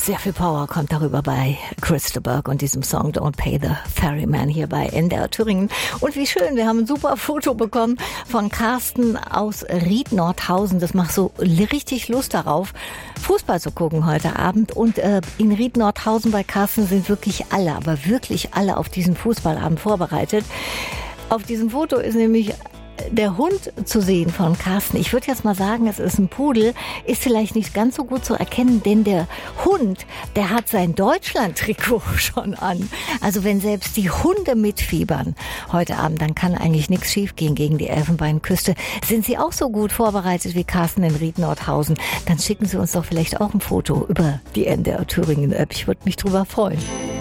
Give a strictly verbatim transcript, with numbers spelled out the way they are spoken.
Sehr viel Power kommt darüber bei Crystal Burke und diesem Song Don't Pay the Ferryman hier bei N D R Thüringen. Und wie schön, wir haben ein super Foto bekommen von Carsten aus Ried-Nordhausen. Das macht so richtig Lust darauf, Fußball zu gucken heute Abend. Und äh, in Ried-Nordhausen bei Carsten sind wirklich alle, aber wirklich alle auf diesen Fußballabend vorbereitet. Auf diesem Foto ist nämlich der Hund zu sehen von Carsten. Ich würde jetzt mal sagen, es ist ein Pudel, ist vielleicht nicht ganz so gut zu erkennen, denn der Hund, der hat sein Deutschland-Trikot schon an. Also wenn selbst die Hunde mitfiebern heute Abend, dann kann eigentlich nichts schiefgehen gegen die Elfenbeinküste. Sind Sie auch so gut vorbereitet wie Carsten in Ried-Nordhausen? Dann schicken Sie uns doch vielleicht auch ein Foto über die N D R Thüringen App. Ich würde mich drüber freuen.